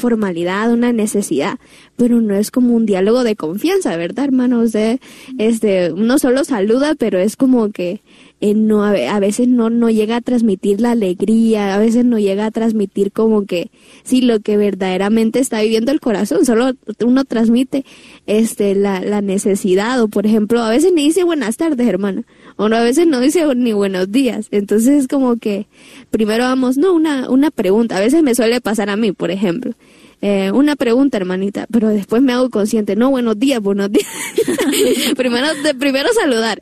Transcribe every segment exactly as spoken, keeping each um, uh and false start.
formalidad, una necesidad, pero no es como un diálogo de confianza, ¿verdad, hermano? Usted, este, uno solo saluda, pero es como que eh, no, a veces no, no llega a transmitir la alegría, a veces no llega a transmitir como que, sí, lo que verdaderamente está viviendo el corazón, solo uno transmite, este, la, la necesidad, o por ejemplo, a veces ni dice buenas tardes, hermana, o no, a veces no dice ni buenos días, entonces es como que, primero vamos, no, una, una pregunta, a veces me suele pasar a mí, por ejemplo, Eh, una pregunta, hermanita, pero después me hago consciente, no, buenos días, buenos días. primero, de, primero saludar.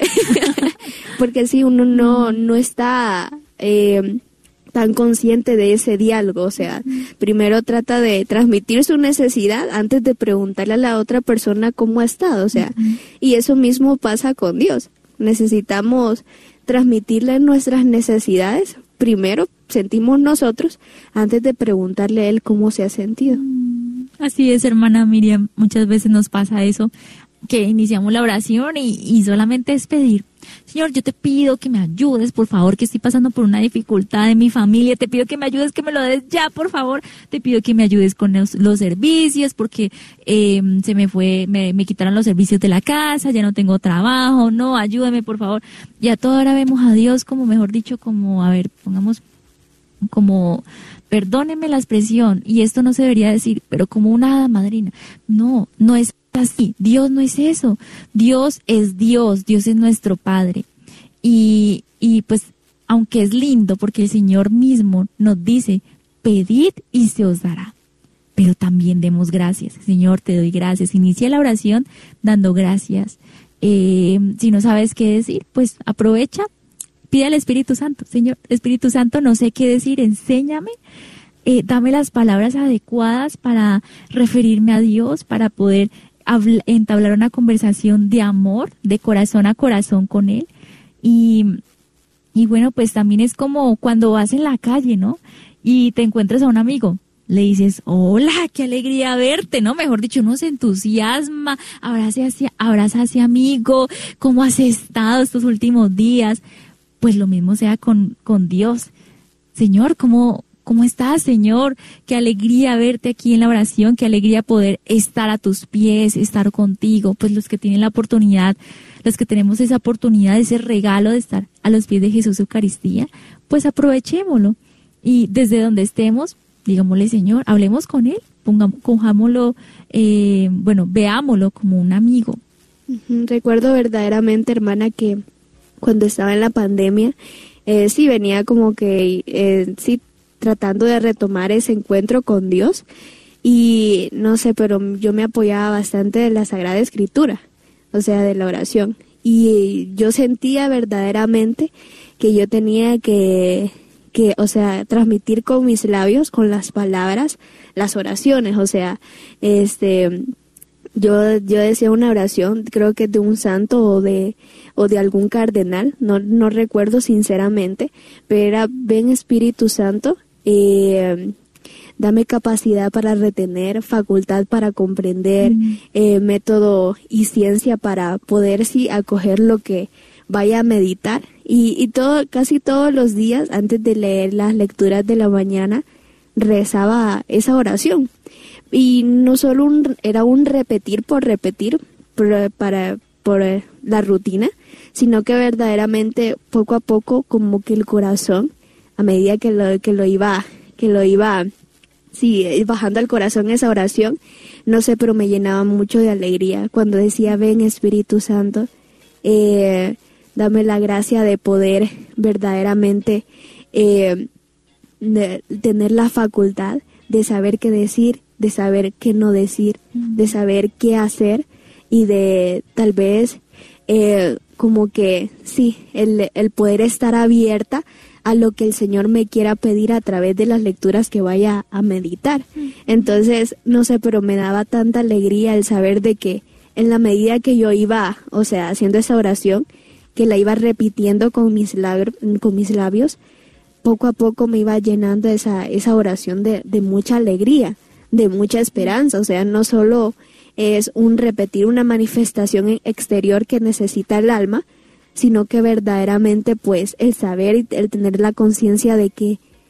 Porque si uno no, no está eh, tan consciente de ese diálogo, o sea, primero trata de transmitir su necesidad antes de preguntarle a la otra persona cómo ha estado, o sea, y eso mismo pasa con Dios. Necesitamos transmitirle nuestras necesidades, primero sentimos nosotros, antes de preguntarle a él cómo se ha sentido. Así es, hermana Miriam, muchas veces nos pasa eso, que iniciamos la oración y, y solamente es pedir. Señor, yo te pido que me ayudes, por favor, que estoy pasando por una dificultad en mi familia, te pido que me ayudes, que me lo des ya, por favor, te pido que me ayudes con los, los servicios, porque eh, se me fue, me, me quitaron los servicios de la casa, ya no tengo trabajo, no, ayúdame, por favor. Y a toda hora vemos a Dios como, mejor dicho, como, a ver, pongamos, como, perdóneme la expresión, y esto no se debería decir, pero como una hada madrina. No, no es así. Dios no es eso. Dios es Dios, Dios es nuestro Padre. Y, y pues, aunque es lindo, porque el Señor mismo nos dice, pedid y se os dará. Pero también demos gracias. Señor, te doy gracias. Inicia la oración dando gracias. Eh, si no sabes qué decir, pues aprovecha, pide al Espíritu Santo. Señor, Espíritu Santo, no sé qué decir, enséñame. Eh, dame las palabras adecuadas para referirme a Dios, para poder habl- entablar una conversación de amor, de corazón a corazón con Él. Y, y bueno, pues también es como cuando vas en la calle, ¿no? Y te encuentras a un amigo, le dices, hola, qué alegría verte, ¿no? Mejor dicho, uno se entusiasma, abraza a ese, abraza a ese amigo, ¿cómo has estado estos últimos días? Pues lo mismo sea con, con Dios. Señor, ¿cómo... ¿Cómo estás, Señor? Qué alegría verte aquí en la oración, qué alegría poder estar a tus pies, estar contigo. Pues los que tienen la oportunidad, los que tenemos esa oportunidad, ese regalo de estar a los pies de Jesús Eucaristía, pues aprovechémoslo. Y desde donde estemos, digámosle, Señor, hablemos con Él, pongamos, cojámoslo, eh, bueno, veámoslo como un amigo. Recuerdo verdaderamente, hermana, que cuando estaba en la pandemia, eh, sí venía como que, eh, sí, tratando de retomar ese encuentro con Dios y no sé, pero yo me apoyaba bastante de la Sagrada Escritura, o sea, de la oración, y yo sentía verdaderamente que yo tenía que, que, o sea, transmitir con mis labios, con las palabras, las oraciones, o sea, este... Yo yo decía una oración, creo que de un santo o de o de algún cardenal, no no recuerdo sinceramente, pero era: ven Espíritu Santo, eh, dame capacidad para retener, facultad para comprender, mm. eh, método y ciencia para poder sí acoger lo que vaya a meditar. Y y todo casi todos los días antes de leer las lecturas de la mañana rezaba esa oración. Y no solo un, era un repetir por repetir por, para por la rutina, sino que verdaderamente poco a poco como que el corazón, a medida que lo que lo iba que lo iba sí bajando al corazón esa oración, no sé, pero me llenaba mucho de alegría cuando decía: ven Espíritu Santo, eh, dame la gracia de poder verdaderamente eh, de tener la facultad de saber qué decir, de saber qué no decir, de saber qué hacer y de tal vez eh, como que sí, el, el poder estar abierta a lo que el Señor me quiera pedir a través de las lecturas que vaya a meditar. Entonces, no sé, pero me daba tanta alegría el saber de que en la medida que yo iba, o sea, haciendo esa oración, que la iba repitiendo con mis labios, con mis labios, poco a poco me iba llenando esa esa oración de, de mucha alegría, de mucha esperanza. O sea, no solo es un repetir una manifestación exterior que necesita el alma, sino que verdaderamente pues el saber y el tener la conciencia de que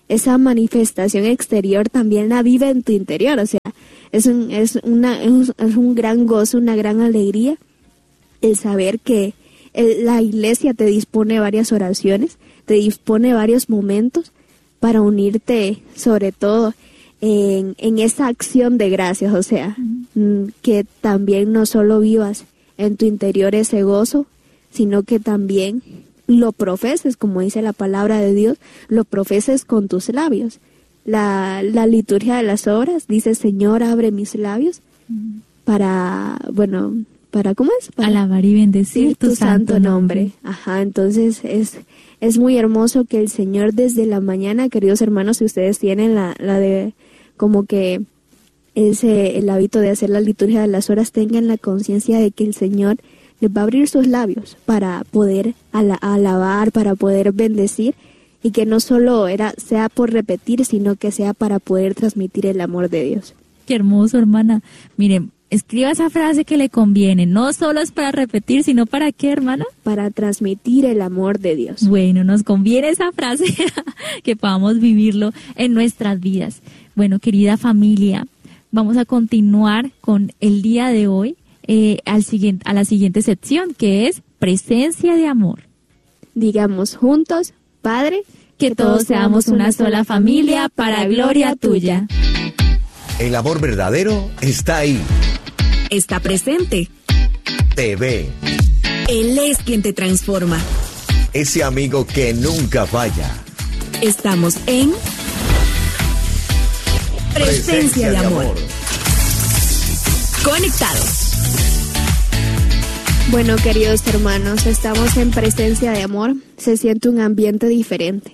esa manifestación exterior también la vive en tu interior. O sea, es un, es una, es un gran gozo, una gran alegría el saber que el, la iglesia te dispone varias oraciones, te dispone varios momentos para unirte, sobre todo en, en esa acción de gracias. O sea, uh-huh. que también no solo vivas en tu interior ese gozo, sino que también lo profeses, como dice la palabra de Dios, lo profeses con tus labios. La, la liturgia de las horas dice: Señor, abre mis labios uh-huh. para, bueno, para, ¿cómo es? Para alabar y bendecir tu, tu santo, santo nombre. nombre. Ajá, entonces es, es muy hermoso que el Señor desde la mañana, queridos hermanos, si ustedes tienen la, la de, como que ese, el hábito de hacer la liturgia de las horas, tengan la conciencia de que el Señor les va a abrir sus labios para poder ala, alabar, para poder bendecir, y que no solo era, sea por repetir, sino que sea para poder transmitir el amor de Dios. Qué hermoso, hermana. Miren, escriba esa frase que le conviene. No solo es para repetir, sino ¿para qué, hermana? Para transmitir el amor de Dios. Bueno, nos conviene esa frase, que podamos vivirlo en nuestras vidas. Bueno, querida familia, vamos a continuar con el día de hoy, eh, al siguiente, a la siguiente sección, que es presencia de amor. Digamos juntos: Padre, que, que todos seamos una sola familia para gloria tuya. El amor verdadero está ahí. Está presente. Te ve. Él es quien te transforma. Ese amigo que nunca falla. Estamos en Presencia, Presencia de, de amor. amor. Conectados. Bueno, queridos hermanos, estamos en Presencia de amor. Se siente un ambiente diferente.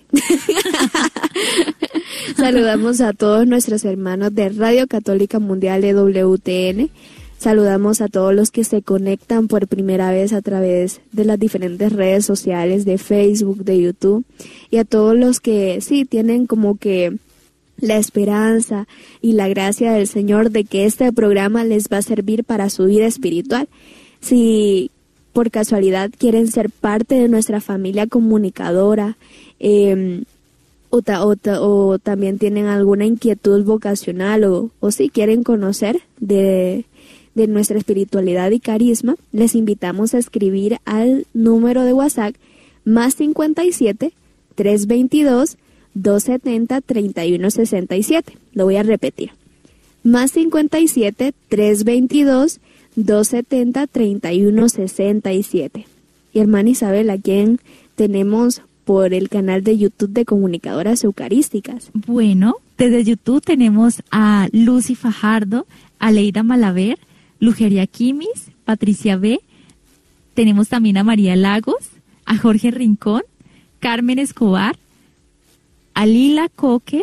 Saludamos a todos nuestros hermanos de Radio Católica Mundial de W T N. Saludamos a todos los que se conectan por primera vez a través de las diferentes redes sociales, de Facebook, de YouTube, y a todos los que sí tienen como que la esperanza y la gracia del Señor de que este programa les va a servir para su vida espiritual. Si por casualidad quieren ser parte de nuestra familia comunicadora, eh, o, ta, o, ta, o también tienen alguna inquietud vocacional, o, o si quieren conocer de, de nuestra espiritualidad y carisma, les invitamos a escribir al número de WhatsApp más cincuenta y siete, trescientos veintidós, doscientos setenta, treinta y uno sesenta y siete. Lo voy a repetir. Más cincuenta y siete, trescientos veintidós, doscientos setenta, treinta y uno sesenta y siete. Y hermana Isabel, ¿a quién tenemos por el canal de YouTube de Comunicadoras Eucarísticas? Bueno, desde YouTube tenemos a Lucy Fajardo, a Leida Malaver, Lugeria Quimis, Patricia B. Tenemos también a María Lagos, a Jorge Rincón, Carmen Escobar, a Lila Coque,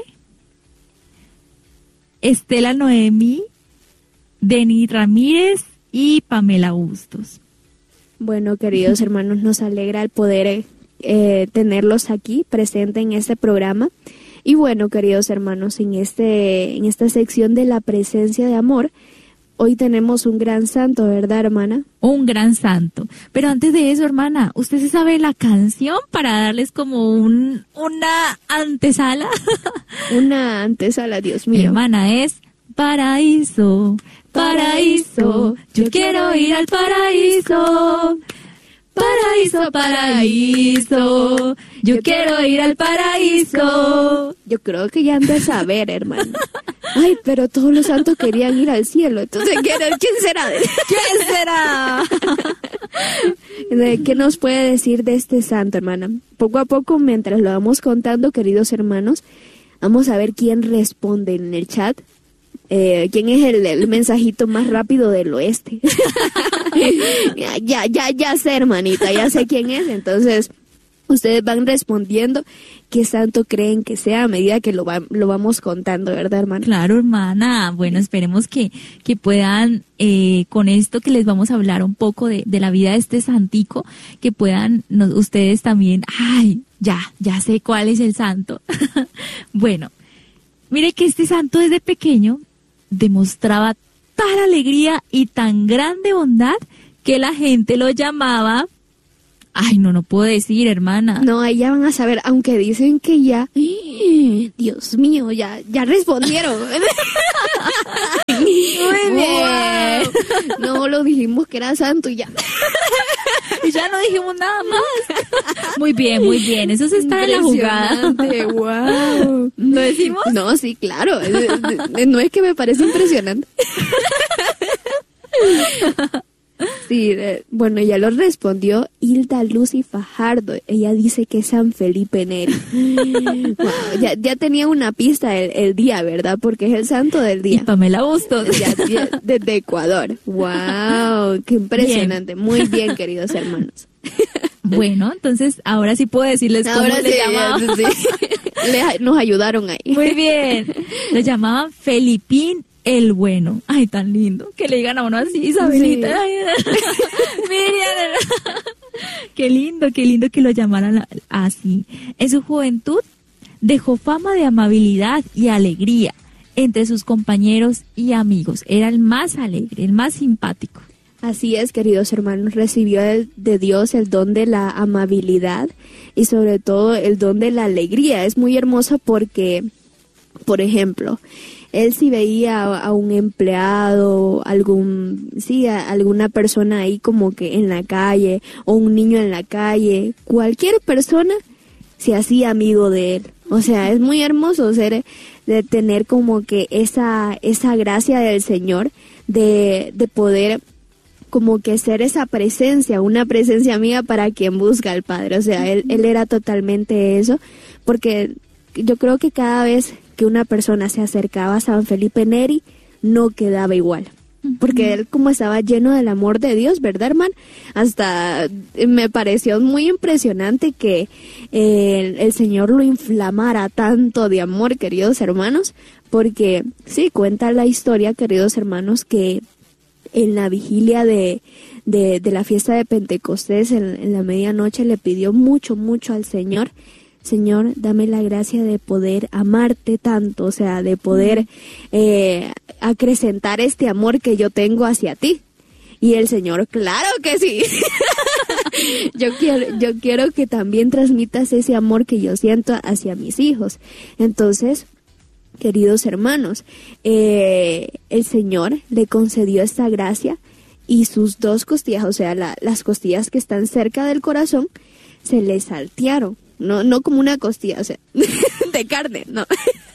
Estela Noemí, Deni Ramírez y Pamela Bustos. Bueno, queridos hermanos, nos alegra el poder eh, tenerlos aquí presente en este programa. Y bueno, queridos hermanos, en este en esta sección de la presencia de amor, hoy tenemos un gran santo, ¿verdad, hermana? Un gran santo. Pero antes de eso, hermana, ¿usted se sabe la canción para darles como un una antesala? Una antesala, Dios mío. Hermana, es Paraíso, paraíso, yo quiero ir al paraíso. Paraíso, paraíso, yo quiero ir al paraíso. Yo creo que ya han de saber, hermano. Ay, pero todos los santos querían ir al cielo. Entonces, ¿quién, quién será? ¿Quién será? ¿Qué nos puede decir de este santo, hermana? Poco a poco, mientras lo vamos contando, queridos hermanos, vamos a ver quién responde en el chat. Eh, ¿Quién es el, el mensajito más rápido del oeste? ya, ya, ya sé, hermanita, ya sé quién es. Entonces, ustedes van respondiendo qué santo creen que sea a medida que lo, va, lo vamos contando, ¿verdad, hermana? Claro, hermana. Bueno, esperemos que, que puedan, eh, con esto que les vamos a hablar un poco de, de la vida de este santico, que puedan nos, ustedes también, ay, ya, ya sé cuál es el santo. Bueno, mire que este santo desde pequeño demostraba tal alegría y tan grande bondad que la gente lo llamaba Ay, no, no puedo decir, hermana. No, ahí ya van a saber, aunque dicen que ya, Dios mío, ya, ya respondieron. Muy bien. Wow. No, lo dijimos que era santo y ya. Y ya no dijimos nada más. Muy bien, muy bien. Eso se está en la jugada. Wow. ¿Lo decimos? No, sí, claro. No es que me parece impresionante. Sí, eh, bueno, ya lo respondió Hilda Lucy Fajardo. Ella dice que es San Felipe Neri. Wow, ya, ya tenía una pista el, el día, ¿verdad? Porque es el santo del día. Y Pamela Bustos. Ya, ya, desde Ecuador. Wow, qué impresionante. Bien. Muy bien, queridos hermanos. Bueno, entonces ahora sí puedo decirles cómo ahora le sí, llamaban. Sí. Le, nos ayudaron ahí. Muy bien. Lo llamaban Felipín el Bueno. Ay, tan lindo. Que le digan a uno así, Isabelita. Sí. Ay, Miriam. Qué lindo, qué lindo que lo llamaran así. En su juventud dejó fama de amabilidad y alegría entre sus compañeros y amigos. Era el más alegre, el más simpático. Así es, queridos hermanos, recibió el, de Dios el don de la amabilidad y sobre todo el don de la alegría. Es muy hermoso porque, por ejemplo, él si veía a, a un empleado, algún, sí, a alguna persona ahí como que en la calle o un niño en la calle, cualquier persona se hacía amigo de él. O sea, es muy hermoso ser, de tener como que esa, esa gracia del Señor de, de poder como que ser esa presencia, una presencia amiga para quien busca al Padre. O sea, él, él era totalmente eso, porque yo creo que cada vez que una persona se acercaba a San Felipe Neri, no quedaba igual. Porque él como estaba lleno del amor de Dios, ¿verdad, hermano? Hasta me pareció muy impresionante que eh, el, el Señor lo inflamara tanto de amor, queridos hermanos, porque sí, cuenta la historia, queridos hermanos, que en la vigilia de, de, de la fiesta de Pentecostés, en, en la medianoche, le pidió mucho, mucho al Señor. Señor, dame la gracia de poder amarte tanto, o sea, de poder eh, acrecentar este amor que yo tengo hacia ti. Y el Señor, claro que sí. yo quiero, yo quiero que también transmitas ese amor que yo siento hacia mis hijos. Entonces, queridos hermanos, eh, el Señor le concedió esta gracia y sus dos costillas, o sea, la, las costillas que están cerca del corazón, se le saltearon. No, no como una costilla, o sea, de carne, no.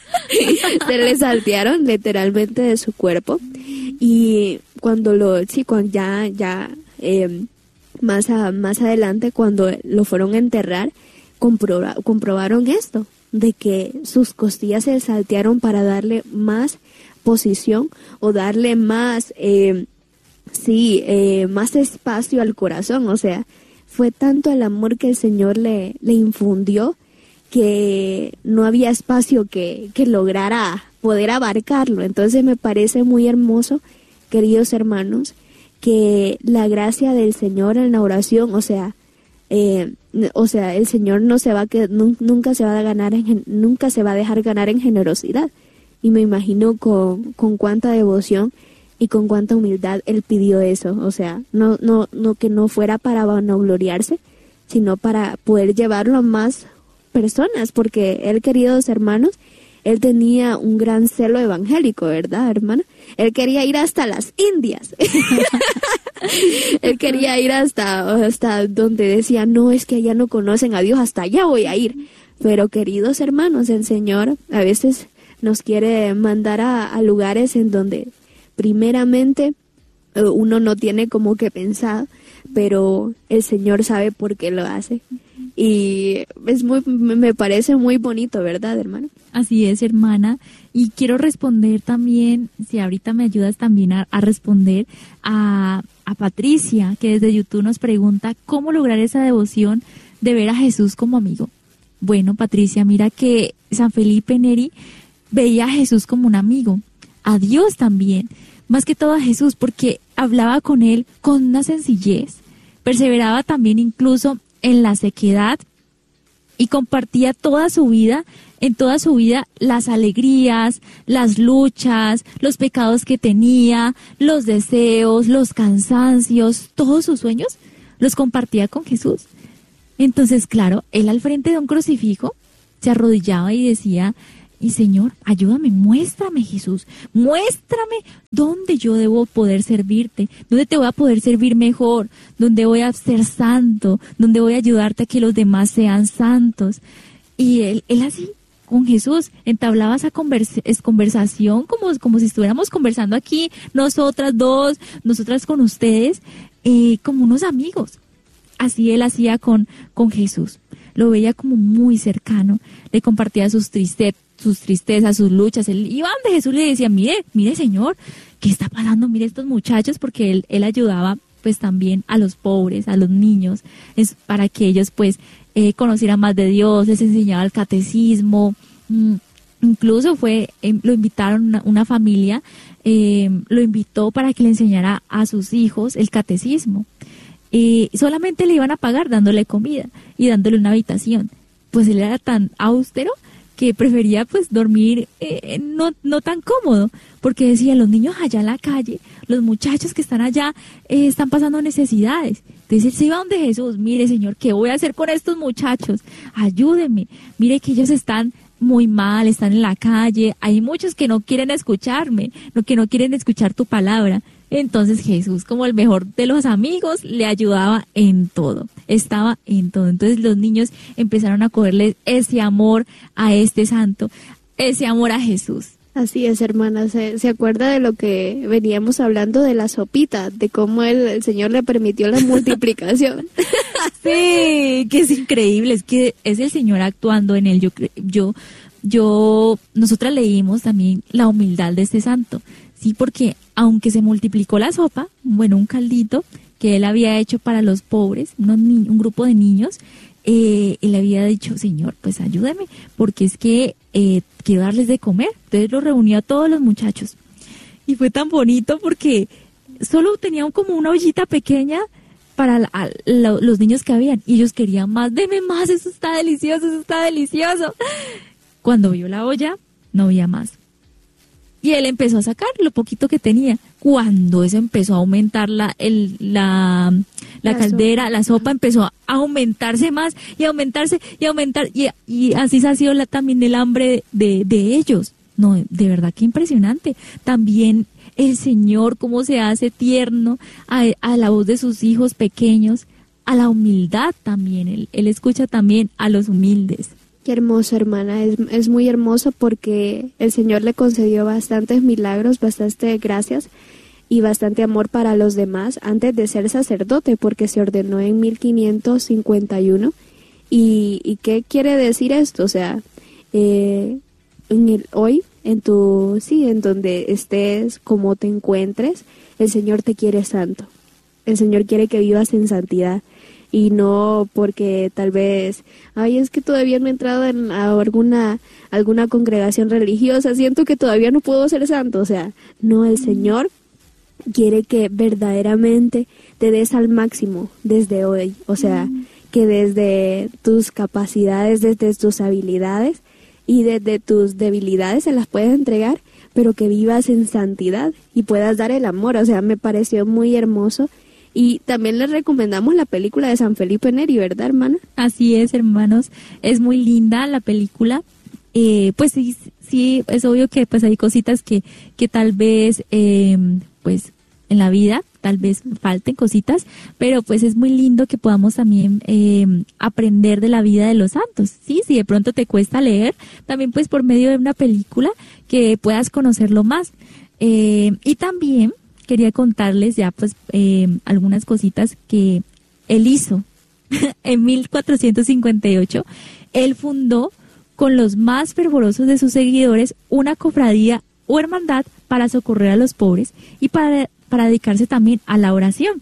Se le saltearon literalmente de su cuerpo. Y cuando lo, sí, cuando ya, ya, eh, más, a, más adelante, cuando lo fueron a enterrar, comproba, comprobaron esto, de que sus costillas se saltearon para darle más posición o darle más, eh, sí, eh, más espacio al corazón. O sea, fue tanto el amor que el Señor le, le infundió que no había espacio que, que lograra poder abarcarlo. Entonces me parece muy hermoso, queridos hermanos, que la gracia del Señor en la oración, o sea, eh, o sea, el Señor no se va a que nunca se va a ganar en, nunca se va a dejar ganar en generosidad. Y me imagino con, con cuánta devoción y con cuánta humildad él pidió eso. O sea, no, no, no que no fuera para vanagloriarse, sino para poder llevarlo a más personas, porque él, queridos hermanos, él tenía un gran celo evangélico, ¿verdad, hermana? Él quería ir hasta las Indias. Él quería ir hasta, hasta donde decía, no, es que allá no conocen a Dios, hasta allá voy a ir. Pero, queridos hermanos, el Señor a veces nos quiere mandar a, a lugares en donde primeramente uno no tiene como que pensar, pero el Señor sabe por qué lo hace. Y es muy, me parece muy bonito, ¿verdad, hermano? Así es, hermana. Y quiero responder también, si ahorita me ayudas también a, a responder a, a Patricia, que desde YouTube nos pregunta cómo lograr esa devoción de ver a Jesús como amigo. Bueno, Patricia, mira que San Felipe Neri veía a Jesús como un amigo, a Dios también, más que todo a Jesús, porque hablaba con él con una sencillez, perseveraba también incluso en la sequedad y compartía toda su vida, en toda su vida, las alegrías, las luchas, los pecados que tenía, los deseos, los cansancios, todos sus sueños los compartía con Jesús. Entonces, claro, él al frente de un crucifijo se arrodillaba y decía, y Señor, ayúdame, muéstrame, Jesús, muéstrame dónde yo debo poder servirte, dónde te voy a poder servir mejor, dónde voy a ser santo, dónde voy a ayudarte a que los demás sean santos. Y él, él así, con Jesús, entablaba esa conversa, es conversación como, como si estuviéramos conversando aquí, nosotras dos, nosotras con ustedes, eh, como unos amigos. Así él hacía con, con Jesús. Lo veía como muy cercano, le compartía sus tristezas, sus tristezas, sus luchas. Él iba donde Jesús le decía, mire, mire Señor, ¿qué está pasando? Mire estos muchachos, porque él, él ayudaba pues también a los pobres, a los niños, es para que ellos pues eh, conocieran más de Dios, les enseñaba el catecismo, mm, incluso fue, eh, lo invitaron una, una familia, eh, lo invitó para que le enseñara a sus hijos el catecismo. Y solamente le iban a pagar dándole comida y dándole una habitación. Pues él era tan austero que prefería pues dormir eh, no, no tan cómodo, porque decía, los niños allá en la calle, los muchachos que están allá eh, están pasando necesidades. Entonces él se iba donde Jesús, mire Señor, ¿qué voy a hacer con estos muchachos? Ayúdeme, mire que ellos están muy mal, están en la calle, hay muchos que no quieren escucharme, no, que no quieren escuchar tu palabra. Entonces Jesús, como el mejor de los amigos, le ayudaba en todo, estaba en todo. Entonces los niños empezaron a cogerle ese amor a este santo, ese amor a Jesús. Así es, hermana. ¿Se, se acuerda de lo que veníamos hablando de la sopita? De cómo el, el Señor le permitió la multiplicación. Sí, que es increíble, es que es el Señor actuando en él. Yo, yo, yo, nosotras leímos también la humildad de este santo. Sí, porque aunque se multiplicó la sopa, bueno, un caldito que él había hecho para los pobres, unos ni- un grupo de niños, eh, él había dicho, Señor, pues ayúdame, porque es que eh, quiero darles de comer. Entonces lo reunió a todos los muchachos. Y fue tan bonito porque solo tenían como una ollita pequeña para la, a, la, los niños que habían. Y ellos querían más, deme más, eso está delicioso, eso está delicioso. Cuando vio la olla, no había más. Y él empezó a sacar lo poquito que tenía. Cuando eso empezó a aumentar la, el, la, la, la caldera, sopa. La sopa empezó a aumentarse más y aumentarse y aumentar. Y, y así sació la, también el hambre de, de ellos. No, de verdad que impresionante. También el Señor, cómo se hace tierno a, a la voz de sus hijos pequeños, a la humildad también. Él, él escucha también a los humildes. Qué hermoso, hermana, es, es muy hermoso porque el Señor le concedió bastantes milagros, bastantes gracias y bastante amor para los demás antes de ser sacerdote, porque se ordenó en mil quinientos cincuenta y uno. ¿Y, y qué quiere decir esto? O sea, eh, en el, hoy, en tu, sí, en donde estés, como te encuentres, el Señor te quiere santo. El Señor quiere que vivas en santidad. Y no porque tal vez, ay, es que todavía no he entrado en a alguna alguna congregación religiosa, siento que todavía no puedo ser santo. O sea, no, el Señor quiere que verdaderamente te des al máximo desde hoy. O sea, mm. que desde tus capacidades, desde tus habilidades y desde tus debilidades se las puedes entregar, pero que vivas en santidad y puedas dar el amor. O sea, me pareció muy hermoso. Y también les recomendamos la película de San Felipe Neri, ¿verdad, hermana? Así es, hermanos. Es muy linda la película. Eh, pues sí, sí, es obvio que pues hay cositas que, que tal vez, eh, pues en la vida, tal vez falten cositas, pero pues es muy lindo que podamos también eh, aprender de la vida de los santos. Sí, si de pronto te cuesta leer, también pues por medio de una película que puedas conocerlo más. Eh, y también quería contarles ya pues eh, algunas cositas que él hizo. En mil cuatrocientos cincuenta y ocho, él fundó con los más fervorosos de sus seguidores una cofradía o hermandad para socorrer a los pobres y para, para dedicarse también a la oración.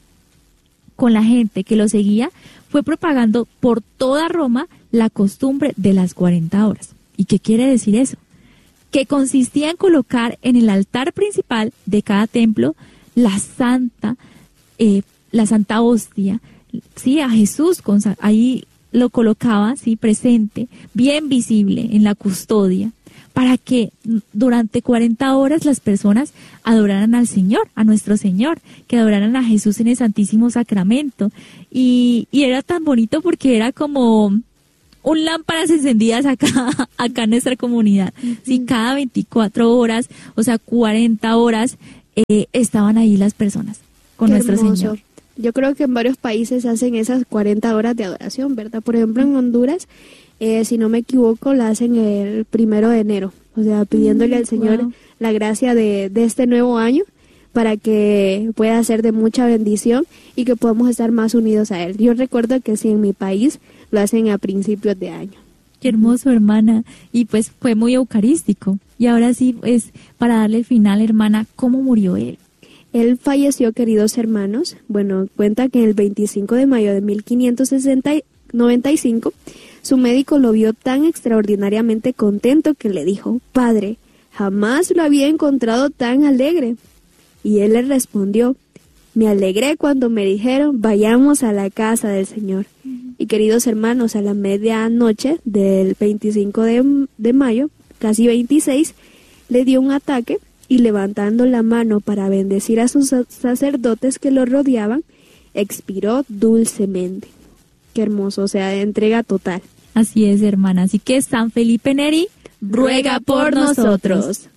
Con la gente que lo seguía, fue propagando por toda Roma la costumbre de las cuarenta horas. ¿Y qué quiere decir eso? Que consistía en colocar en el altar principal de cada templo la santa, eh, la santa hostia, sí, a Jesús, con, ahí lo colocaba, sí, presente, bien visible en la custodia, para que durante cuarenta horas las personas adoraran al Señor, a nuestro Señor, que adoraran a Jesús en el Santísimo Sacramento. Y, y era tan bonito porque era como un lámparas encendidas acá, acá en nuestra comunidad. Uh-huh. Sí, cada veinticuatro horas, o sea, cuarenta horas, eh, estaban ahí las personas con Qué nuestro hermoso. Señor. Yo creo que en varios países hacen esas cuarenta horas de adoración, ¿verdad? Por ejemplo, en Honduras, eh, si no me equivoco, la hacen el primero de enero. O sea, pidiéndole mm, al Señor wow. la gracia de, de este nuevo año para que pueda ser de mucha bendición y que podamos estar más unidos a Él. Yo recuerdo que sí, en mi país lo hacen a principios de año. Qué hermoso, hermana. Y pues fue muy eucarístico. Y ahora sí, pues, para darle el final, hermana, ¿cómo murió Él? Él falleció, queridos hermanos. Bueno, cuenta que el veinticinco de mayo de mil quinientos noventa y cinco, su médico lo vio tan extraordinariamente contento que le dijo: Padre, jamás lo había encontrado tan alegre. Y él le respondió: me alegré cuando me dijeron, vayamos a la casa del Señor. Uh-huh. Y queridos hermanos, a la medianoche del veinticinco de, de mayo, casi veintiséis, le dio un ataque y levantando la mano para bendecir a sus sacerdotes que lo rodeaban, expiró dulcemente. Qué hermoso, o sea, de entrega total. Así es, hermana. Así que San Felipe Neri, ruega por nosotros.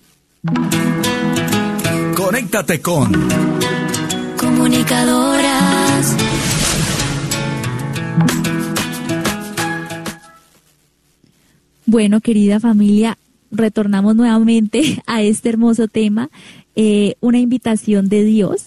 Conéctate con Comunicadoras. Bueno, querida familia, retornamos nuevamente a este hermoso tema, eh, una invitación de Dios.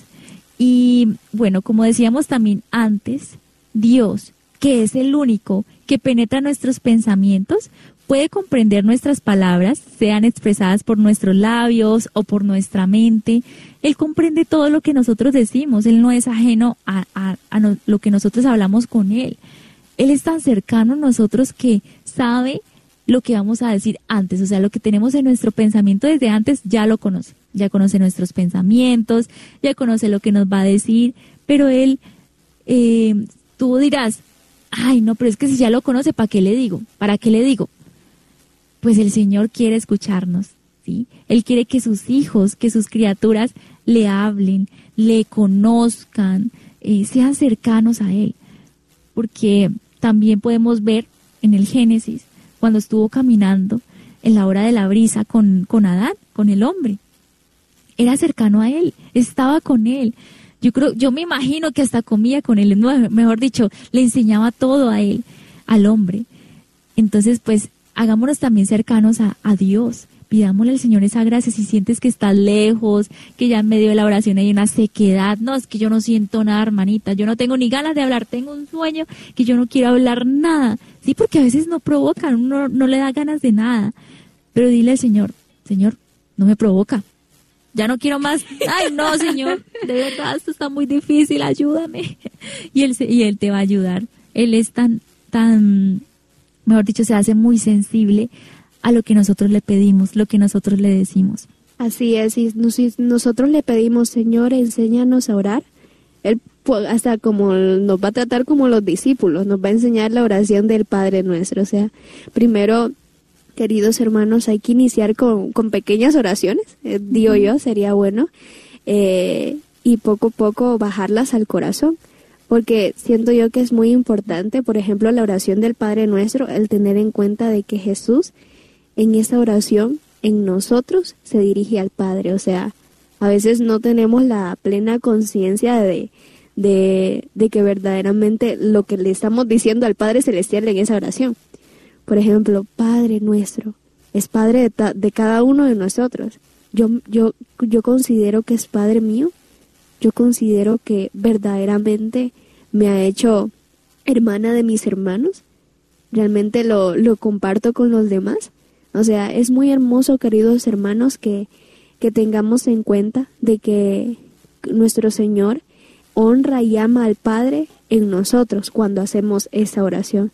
Y bueno, como decíamos también antes, Dios, que es el único que penetra nuestros pensamientos, puede comprender nuestras palabras, sean expresadas por nuestros labios o por nuestra mente. Él comprende todo lo que nosotros decimos. Él no es ajeno a, a, a no, lo que nosotros hablamos con Él. Él es tan cercano a nosotros que sabe lo que vamos a decir antes. O sea, lo que tenemos en nuestro pensamiento desde antes ya lo conoce. Ya conoce nuestros pensamientos, ya conoce lo que nos va a decir. Pero Él, eh, tú dirás, ay, no, pero es que si ya lo conoce, ¿para qué le digo? ¿Para qué le digo? Pues el Señor quiere escucharnos, ¿sí? Él quiere que sus hijos, que sus criaturas le hablen, le conozcan, eh, sean cercanos a Él. Porque también podemos ver en el Génesis, cuando estuvo caminando en la hora de la brisa con, con Adán, con el hombre. Era cercano a Él, estaba con Él. Yo creo, yo me imagino que hasta comía con Él, mejor dicho, le enseñaba todo a Él, al hombre. Entonces, pues, hagámonos también cercanos a, a Dios. Pidámosle al Señor esa gracia. Si sientes que estás lejos, que ya en medio de la oración hay una sequedad, no, es que yo no siento nada, hermanita, yo no tengo ni ganas de hablar, tengo un sueño que yo no quiero hablar nada. Sí, porque a veces no provocan, uno no le da ganas de nada. Pero dile al Señor, Señor, no me provoca. Ya no quiero más. Ay, no, Señor, de verdad, esto está muy difícil, ayúdame. Y él, y él te va a ayudar. Él es tan, tan, mejor dicho, se hace muy sensible a lo que nosotros le pedimos, lo que nosotros le decimos. Así es, y si nosotros le pedimos, Señor, enséñanos a orar, Él hasta como nos va a tratar como los discípulos, nos va a enseñar la oración del Padre Nuestro. O sea, primero, queridos hermanos, hay que iniciar con, con pequeñas oraciones, eh, digo yo, sería bueno, eh, y poco a poco bajarlas al corazón, porque siento yo que es muy importante, por ejemplo, la oración del Padre Nuestro, el tener en cuenta de que Jesús, en esa oración, en nosotros, se dirige al Padre. O sea, a veces no tenemos la plena conciencia de, de, de que verdaderamente lo que le estamos diciendo al Padre Celestial en esa oración. Por ejemplo, Padre Nuestro, es Padre de, ta, de cada uno de nosotros. Yo, yo, yo considero que es Padre mío. Yo considero que verdaderamente me ha hecho hermana de mis hermanos. Realmente lo, lo comparto con los demás. O sea, es muy hermoso, queridos hermanos, que, que tengamos en cuenta de que nuestro Señor honra y ama al Padre en nosotros cuando hacemos esa oración.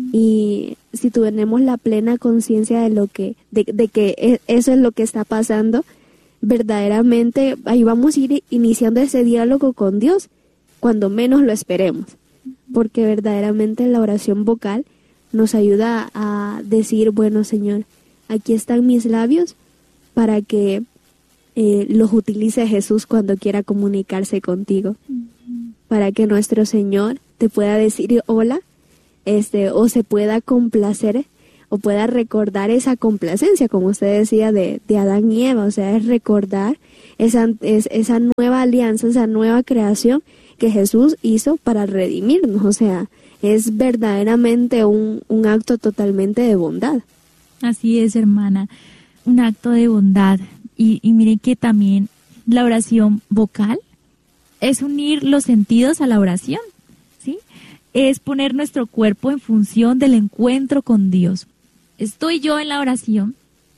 Y si tenemos la plena conciencia de lo que, de, de que eso es lo que está pasando, verdaderamente ahí vamos a ir iniciando ese diálogo con Dios cuando menos lo esperemos, porque verdaderamente la oración vocal nos ayuda a decir, bueno, Señor, aquí están mis labios para que eh, los utilice Jesús cuando quiera comunicarse contigo. Uh-huh. Para que nuestro Señor te pueda decir hola, este, o se pueda complacer, o pueda recordar esa complacencia, como usted decía, de, de Adán y Eva. O sea, es recordar esa, es, esa nueva alianza, esa nueva creación que Jesús hizo para redimirnos. O sea, es verdaderamente un, un acto totalmente de bondad. Así es, hermana, un acto de bondad. Y, y miren que también la oración vocal es unir los sentidos a la oración, ¿sí? Es poner nuestro cuerpo en función del encuentro con Dios. Estoy yo en la oración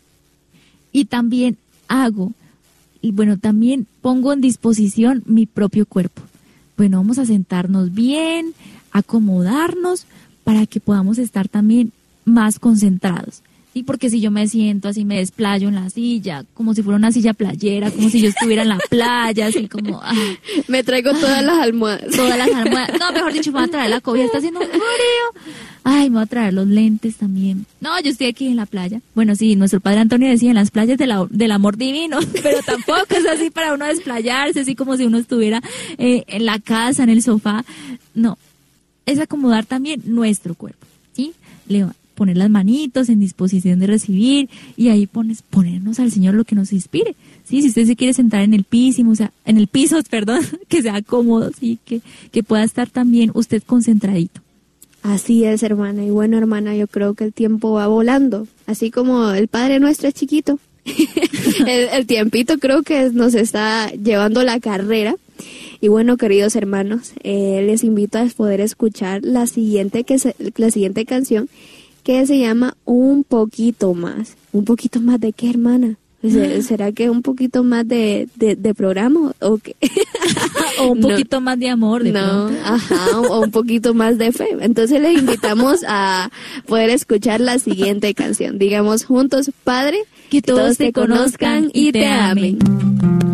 y también hago, y bueno, también pongo en disposición mi propio cuerpo. Bueno, vamos a sentarnos bien, acomodarnos para que podamos estar también más concentrados. Sí, porque si yo me siento así, me desplayo en la silla, como si fuera una silla playera, como si yo estuviera en la playa, así como... Ah, me traigo todas las almohadas. Todas las almohadas. No, mejor dicho, me voy a traer la cobija, está haciendo un frío. Ay, me voy a traer los lentes también. No, yo estoy aquí en la playa. Bueno, sí, nuestro padre Antonio decía, en las playas de la, del amor divino, pero tampoco es así para uno desplayarse, así como si uno estuviera eh, en la casa, en el sofá. No, es acomodar también nuestro cuerpo, ¿sí? Le poner las manitos en disposición de recibir y ahí pones ponernos al Señor lo que nos inspire. Sí, si usted se quiere sentar en el piso, o sea, en el piso, perdón, que sea cómodo, sí, que que pueda estar también usted concentradito. Así es, hermana. Y bueno, hermana, yo creo que el tiempo va volando, así como el Padre Nuestro es chiquito. el, el tiempito creo que nos está llevando la carrera. Y bueno, queridos hermanos, eh, les invito a poder escuchar la siguiente que se, la siguiente canción, que se llama Un Poquito Más. ¿Un poquito más de qué, hermana? ¿Será que un poquito más de, de, de programa o qué? O un poquito no. más de amor. De no, pronto. Ajá, o un poquito más de fe. Entonces les invitamos a poder escuchar la siguiente canción. Digamos juntos, Padre, que todos, que todos te conozcan y te amen.